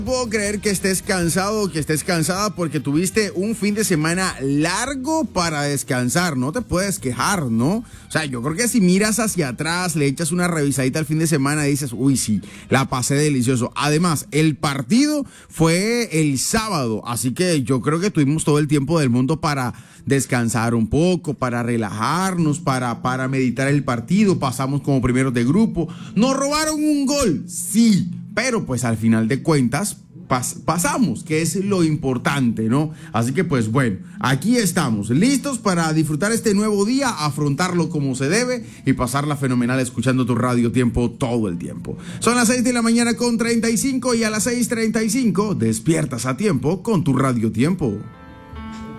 Puedo creer que estés cansado o que estés cansada porque tuviste un fin de semana largo para descansar. No te puedes quejar, ¿no? O sea, yo creo que si miras hacia atrás, le echas una revisadita al fin de semana y dices, uy, sí, la pasé delicioso. Además, el partido fue el sábado, así que yo creo que tuvimos todo el tiempo del mundo para descansar un poco, para relajarnos, para meditar el partido. Pasamos como primeros de grupo. Nos robaron un gol, sí. Pero pues al final de cuentas pasamos, que es lo importante, ¿no? Así que pues bueno, aquí estamos, listos para disfrutar este nuevo día, afrontarlo como se debe y pasarla fenomenal escuchando tu Radio Tiempo todo el tiempo. Son las 6 de la mañana con 35 y a las 6:35 despiertas a tiempo con tu Radio Tiempo.